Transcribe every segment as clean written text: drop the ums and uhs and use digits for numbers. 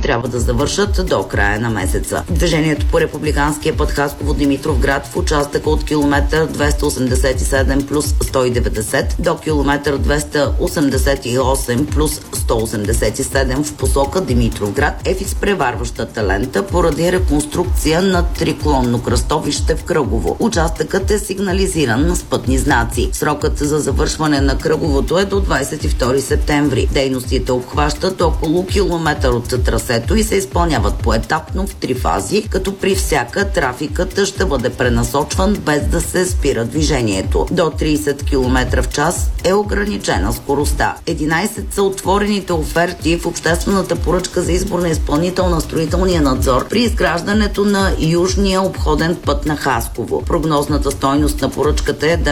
трябва да завършат до края на месеца. Движението по републиканския път Хасково-Димитровград в участъка от километър 287 плюс 190 до километър 288 плюс 187 в посока Димитровград е в изпреварващата лента поради реконструкция на триклонно кръстовище в Кръгово. Участъкът е сигнализиран с пътни знаци. Срокът за завършване на Кръговото е до 22 септември. Дейностите обхващат около километър от трасето и се изпълняват поетапно в 3 фази, като при всяка трафикът ще бъде пренасочван без да се спира движението. До 30 км в час е ограничена скоростта. 11 са отворените оферти в обществената поръчка за избор на изпълнител на строителния надзор при изграждането на южния обходен път на Хасково. Прогнозната стойност на поръчката е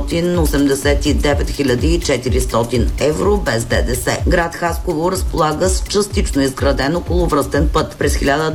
989 400 евро без ДДС. Град Хасково разполага с частично изграден околовръстен път. През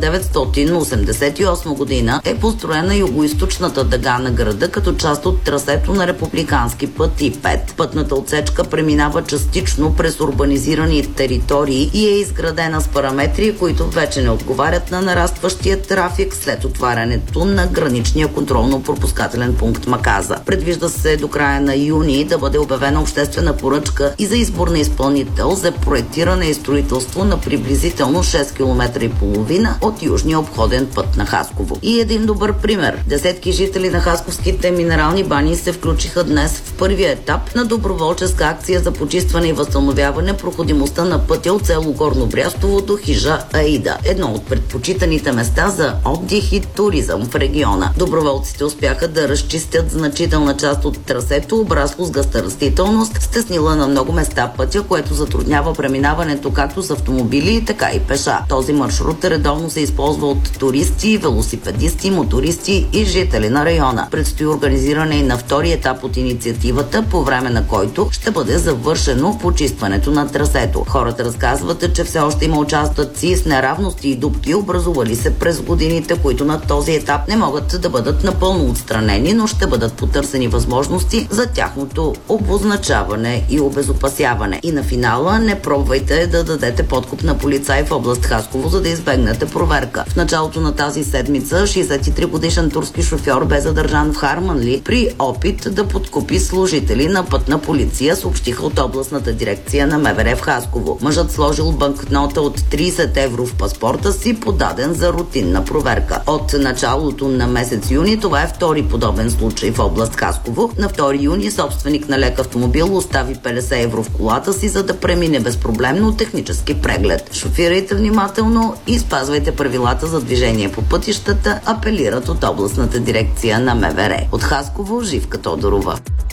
1988 година е построена югоизточната дъга на града като част от трасето на републикански път И-5. Пътната отсечка преминава частично през урбанизирани територии и е изградена с параметри, които вече не отговарят на нарастващия трафик след отварянето на граничния контролно-пропускателен пункт Маказа. Предвижда се до края на юни да бъде обявена обществена поръчка и за избор на изпълнител за проектиране и строителство на приблизително 6 км и половина от южния обходен път на Хасково. И един добър пример. Десетки жители на хасковските минерални бани се включиха днес в първия етап на доброволческа акция за почистване и възстановяване проходимостта на пътя от село Горно Брястово до хижа Аида, едно от предпочитаните места за отдих и туризъм в региона. Доброволците успяха да разчистят значителна част от трасето, обрасло с гъста растителност, стеснила на много места пътя, което затруднява преминаването както с автомобили, така и пеша. Този маршрут редовно се използва от туристи, велосипедисти, мотористи и жители на района. Предстои организиране и на втори етап от инициативата, по време на който ще бъде завършено почистването на трасето. Хората разказват, че все още има участъци с неравности и дупки, образували се през годините, които на този етап не могат да бъдат напълно отстранени, но ще бъдат потърсени възможности за тяхното обозначаване и обезопасяване. И на финала не пробвайте да дадете подкуп на полицай в област Хасково, за да избегнете проверка. В началото на тази седмица 63-годишен турски шофьор бе задържан в Харманли при опит да подкупи служители на пътна полиция, съобщиха от областната дирекция на МВР в Хасково. Мъжът сложил банкнота от 30 евро в паспорта си, подаден за рутинна проверка. От началото на месец юни това е втори подобен случай в област Хасково. На 2 юни собственик на лек автомобил остави 50 евро в колата си, за да премине безпроблемно технически преглед. Шофирайте внимателно и спазвайте правилата за движение по пътищата, апелират от областната дирекция на МВР. От Хасково, Живка Тодорова.